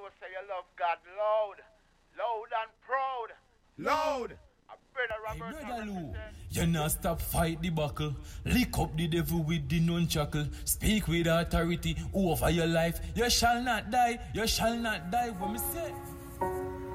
know say you love God loud. Loud and proud. Loud. Hey, brother Lou, you not stop fight the buckle. Lick up the devil with the nunchuckle. Speak with authority over your life. You shall not die. You shall not die. What me say?